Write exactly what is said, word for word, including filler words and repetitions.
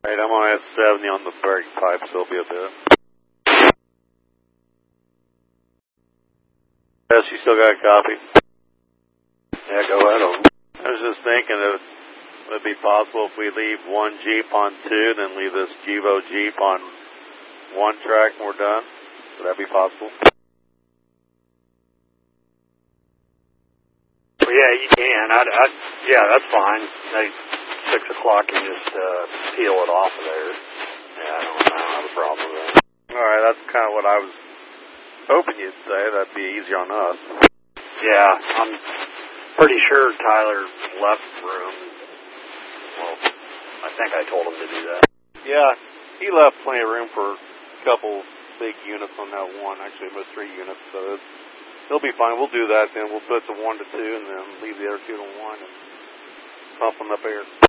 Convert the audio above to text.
Alright, I'm on S seventy on the brake pipe, so it'll be a bit. Yes, you still got a copy? Yeah, go ahead. I was just thinking it would be possible if we leave one Jeep on two, then leave this Gevo Jeep on one track and we're done. Would that be possible? Well, yeah, you can. I, I, yeah, that's fine. At six o'clock, you just uh, peel it off of there. Yeah, I don't, I don't have a problem with that. Alright, that's kind of what I was hoping you'd say. That'd be easier on us. Yeah, I'm pretty sure Tyler left the room. Well, I think I told him to do that. Yeah, he left plenty of room for a couple big units on that one. Actually, it was three units, so it's, it'll be fine. We'll do that then. We'll put the one to two and then leave the other two to one and pump them up air.